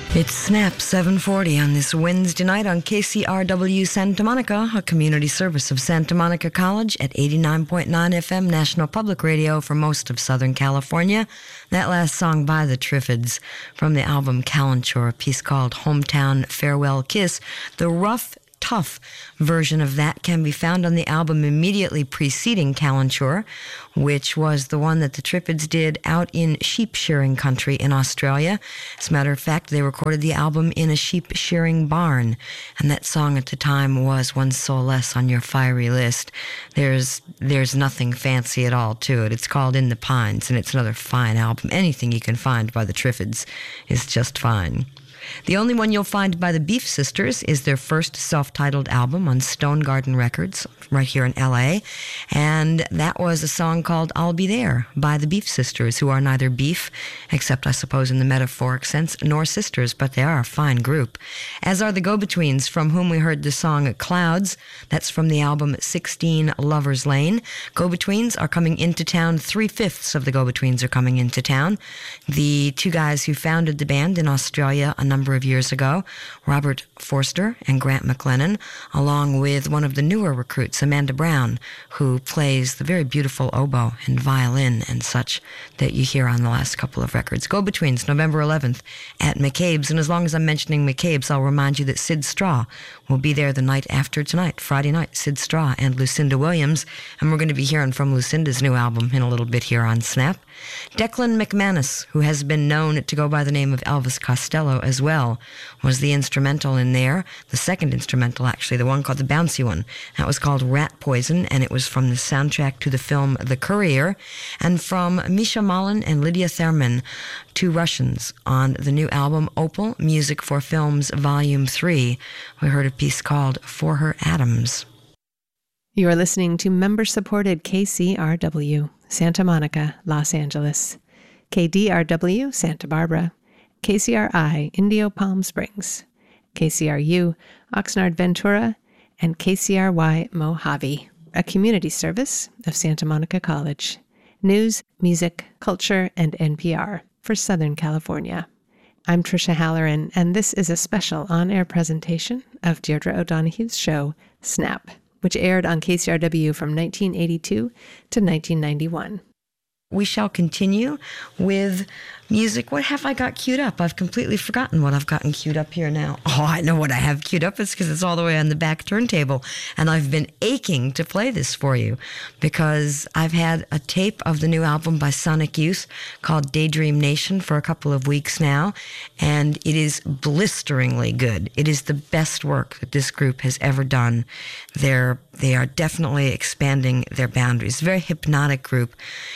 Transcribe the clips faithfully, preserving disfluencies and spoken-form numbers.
It's Snap seven forty on this Wednesday night on K C R W Santa Monica, a community service of Santa Monica College at eighty-nine point nine F M National Public Radio for most of Southern California. That last song by the Triffids from the album Calenture, a piece called Hometown Farewell Kiss. The rough, tough version of that can be found on the album immediately preceding Calenture, which was the one that the Triffids did out in sheep shearing country in Australia. As a matter of fact, they recorded the album in a sheep shearing barn, and that song at the time was One Soul Less on Your Fiery List. There's there's nothing fancy at all to it. It's called In the Pines, and it's another fine album. Anything you can find by the Triffids is just fine. The only one you'll find by the Beef Sisters is their first self-titled album on Stone Garden Records, right here in L A, and that was a song called I'll Be There by the Beef Sisters, who are neither beef, except I suppose in the metaphoric sense, nor sisters, but they are a fine group. As are the Go-Betweens, from whom we heard the song Clouds. That's from the album sixteen Lover's Lane. Go-Betweens are coming into town. Three-fifths of the Go-Betweens are coming into town. The two guys who founded the band in Australia a number of years ago, Robert Forster and Grant McLennan, along with one of the newer recruits, Amanda Brown, who plays the very beautiful oboe and violin and such that you hear on the last couple of records. Go-Betweens, November eleventh at McCabe's. And as long as I'm mentioning McCabe's, I'll remind you that Sid Straw will be there the night after tonight, Friday night. Sid Straw and Lucinda Williams. And we're going to be hearing from Lucinda's new album in a little bit here on Snap. Declan McManus, who has been known to go by the name of Elvis Costello as well, was the instrumental in there. The second instrumental, actually, the one called the bouncy one. That was called Rat Poison, and it was from the soundtrack to the film The Courier. And from Misha Malin and Lydia Therman, two Russians, on the new album Opal, Music for Films Volume three. We heard a piece called For Her Adams. You are listening to member-supported K C R W, Santa Monica, Los Angeles, K D R W, Santa Barbara, K C R I, Indio Palm Springs, K C R U, Oxnard Ventura, and K C R Y Mojave, a community service of Santa Monica College. News, music, culture, and N P R for Southern California. I'm Tricia Halloran, and this is a special on-air presentation of Deirdre O'Donoghue's show, Snap, which aired on K C R W from nineteen eighty-two to nineteen ninety-one. We shall continue with music. What have I got queued up? I've completely forgotten what I've gotten queued up here now. Oh, I know what I have queued up. It's because it's all the way on the back turntable. And I've been aching to play this for you because I've had a tape of the new album by Sonic Youth called Daydream Nation for a couple of weeks now. And it is blisteringly good. It is the best work that this group has ever done. They're, they are definitely expanding their boundaries. Very hypnotic group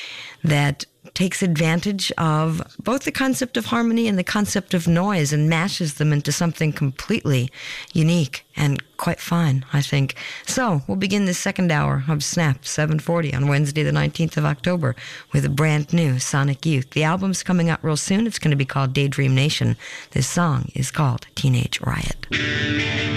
that takes advantage of both the concept of harmony and the concept of noise and mashes them into something completely unique and quite fine, I think. So we'll begin this second hour of Snap seven forty on Wednesday the nineteenth of October with a brand new Sonic Youth. The album's coming out real soon. It's going to be called Daydream Nation. This song is called Teenage Riot.